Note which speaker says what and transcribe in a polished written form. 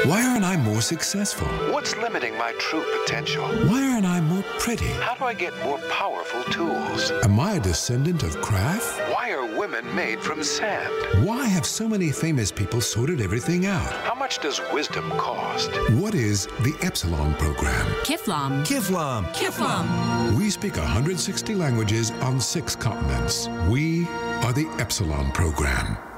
Speaker 1: Why aren't I more successful?
Speaker 2: What's limiting my true potential?
Speaker 1: Why aren't I more pretty?
Speaker 2: How do I get more powerful tools?
Speaker 1: Am I a descendant of Kraft?
Speaker 2: Why are women made from sand?
Speaker 1: Why have so many famous people sorted everything out?
Speaker 2: How much does wisdom cost?
Speaker 1: What is the Epsilon program?
Speaker 3: Kiflam.
Speaker 4: Kiflam.
Speaker 3: Kiflam.
Speaker 1: We speak 160 languages on 6 continents. We are the Epsilon program.